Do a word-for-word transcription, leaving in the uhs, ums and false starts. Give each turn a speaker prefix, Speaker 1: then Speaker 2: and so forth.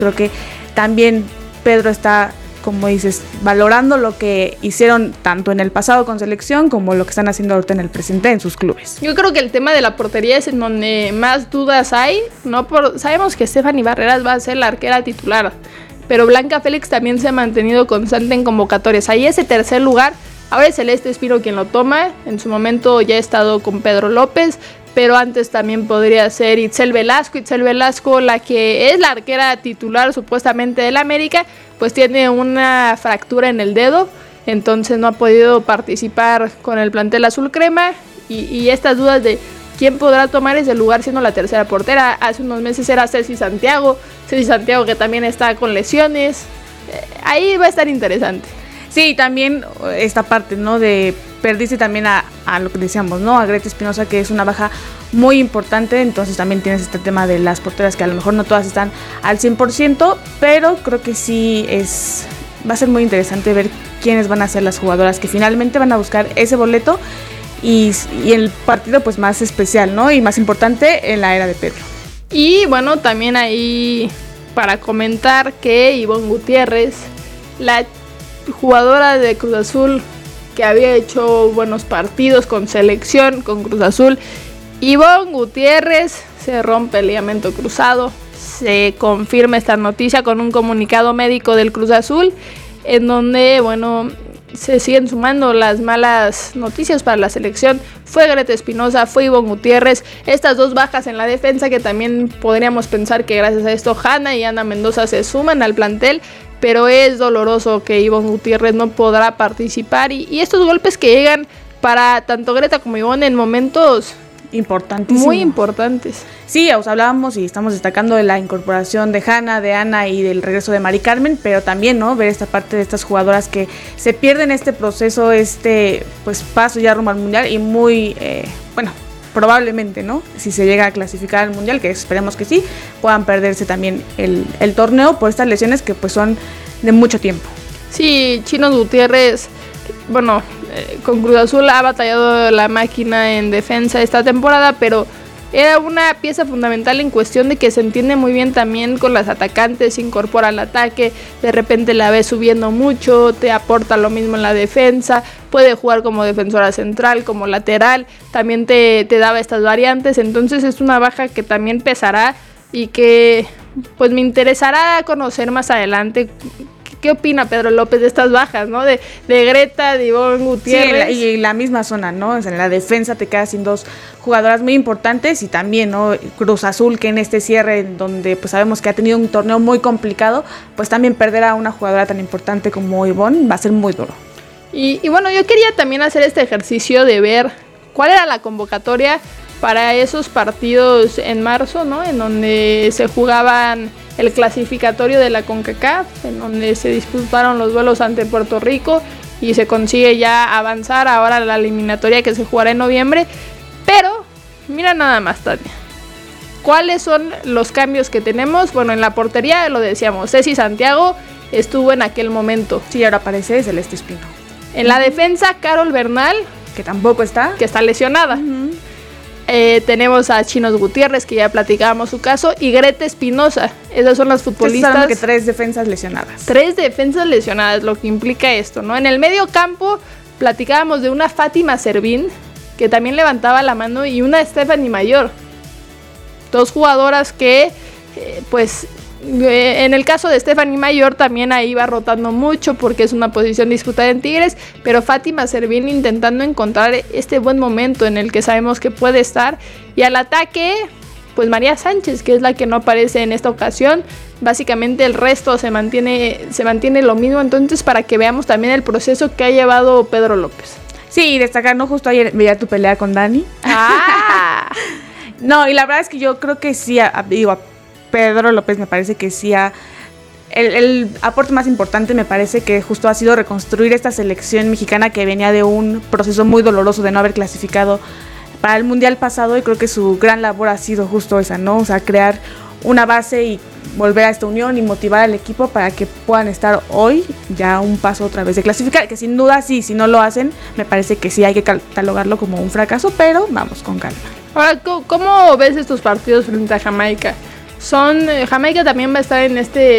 Speaker 1: creo que también Pedro está, como dices, valorando lo que hicieron tanto en el pasado con selección como lo que están haciendo ahorita en el presente en sus clubes.
Speaker 2: Yo creo que el tema de la portería es en donde más dudas hay, ¿no? Por, sabemos que Stephanie Barreras va a ser la arquera titular, pero Blanca Félix también se ha mantenido constante en convocatorias. Ahí ese tercer lugar, ahora es Celeste Espino quien lo toma, en su momento ya ha estado con Pedro López, pero antes también podría ser Itzel Velasco, Itzel Velasco, la que es la arquera titular supuestamente del América, pues tiene una fractura en el dedo, entonces no ha podido participar con el plantel azul crema, y, y estas dudas de quién podrá tomar ese lugar siendo la tercera portera. Hace unos meses era Ceci Santiago, Ceci Santiago que también está con lesiones, eh, ahí va a estar interesante.
Speaker 1: Sí, también esta parte, ¿no? De perdiste también a, a lo que decíamos, ¿no? A Greta Espinosa, que es una baja muy importante, entonces también tienes este tema de las porteras que a lo mejor no todas están al cien por ciento, pero creo que sí es va a ser muy interesante ver quiénes van a ser las jugadoras que finalmente van a buscar ese boleto y, y el partido pues más especial, ¿no? Y más importante en la era de Pedro.
Speaker 2: Y bueno, también ahí para comentar que Ivonne Gutiérrez, la jugadora de Cruz Azul que había hecho buenos partidos con selección, con Cruz Azul, Ivonne Gutiérrez se rompe el ligamento cruzado. Se confirma esta noticia con un comunicado médico del Cruz Azul, en donde, bueno, se siguen sumando las malas noticias para la selección. Fue Greta Espinosa, fue Ivonne Gutiérrez, estas dos bajas en la defensa que también podríamos pensar que gracias a esto Hanna y Ana Mendoza se suman al plantel, pero es doloroso que Ivonne Gutiérrez no podrá participar y, y estos golpes que llegan para tanto Greta como Ivonne en momentos
Speaker 1: importantísimos,
Speaker 2: muy importantes.
Speaker 1: Sí, os hablábamos y estamos destacando de la incorporación de Hanna, de Ana y del regreso de Mari Carmen, pero también, ¿no? Ver esta parte de estas jugadoras que se pierden este proceso, este pues paso ya rumbo al mundial y muy, eh, bueno, probablemente, ¿no? Si se llega a clasificar al mundial, que esperemos que sí, puedan perderse también el, el torneo por estas lesiones que pues son de mucho tiempo.
Speaker 2: Sí, Chinos Gutiérrez, bueno, eh, con Cruz Azul ha batallado la máquina en defensa esta temporada, pero era una pieza fundamental en cuestión de que se entiende muy bien también con las atacantes, se incorpora al ataque, de repente la ves subiendo mucho, te aporta lo mismo en la defensa, puede jugar como defensora central, como lateral, también te, te daba estas variantes, entonces es una baja que también pesará y que pues me interesará conocer más adelante. ¿Qué opina Pedro López de estas bajas, no? De, de Greta, de Ivonne Gutiérrez.
Speaker 1: Sí, y la misma zona, ¿no? O sea, en la defensa te quedas sin dos jugadoras muy importantes y también, ¿no? Cruz Azul, que en este cierre, donde pues sabemos que ha tenido un torneo muy complicado, pues también perder a una jugadora tan importante como Ivonne va a ser muy duro.
Speaker 2: Y, y bueno, yo quería también hacer este ejercicio de ver cuál era la convocatoria para esos partidos en marzo, ¿no? En donde se jugaban el clasificatorio de la CONCACAF, en donde se disputaron los duelos ante Puerto Rico y se consigue ya avanzar ahora a la eliminatoria que se jugará en noviembre. Pero, mira nada más, Tania. ¿Cuáles son los cambios que tenemos? Bueno, en la portería lo decíamos, Ceci Santiago estuvo en aquel momento.
Speaker 1: Sí, ahora aparece Celeste Espino.
Speaker 2: En la defensa, Carol Bernal,
Speaker 1: que tampoco está,
Speaker 2: que está lesionada.
Speaker 1: Uh-huh.
Speaker 2: Eh, tenemos a Chinos Gutiérrez, que ya platicábamos su caso, y Greta Espinosa. Esas son las futbolistas.
Speaker 1: Que tres defensas lesionadas.
Speaker 2: Tres defensas lesionadas, lo que implica esto, ¿no? En el medio campo platicábamos de una Fátima Servín, que también levantaba la mano, y una Stephanie Mayor. Dos jugadoras que, eh, pues, eh, en el caso de Stephanie Mayor también ahí va rotando mucho porque es una posición disputada en Tigres, pero Fátima Servín intentando encontrar este buen momento en el que sabemos que puede estar. Y al ataque, pues María Sánchez, que es la que no aparece en esta ocasión. Básicamente el resto se mantiene, se mantiene lo mismo, entonces para que veamos también el proceso que ha llevado Pedro López.
Speaker 1: Sí, destacar, ¿no? Justo ayer veía tu pelea con Dani.
Speaker 2: ¡Ah!
Speaker 1: No, y la verdad es que yo creo que sí, a, digo, a Pedro López me parece que sí ha... El, el aporte más importante me parece que justo ha sido reconstruir esta selección mexicana que venía de un proceso muy doloroso de no haber clasificado para el mundial pasado, y creo que su gran labor ha sido justo esa, ¿no? O sea, crear una base y volver a esta unión y motivar al equipo para que puedan estar hoy ya un paso otra vez de clasificar, que sin duda sí, si no lo hacen, me parece que sí hay que catalogarlo como un fracaso, pero vamos con calma.
Speaker 2: Ahora, ¿cómo ves estos partidos frente a Jamaica? Son, eh, Jamaica también va a estar en este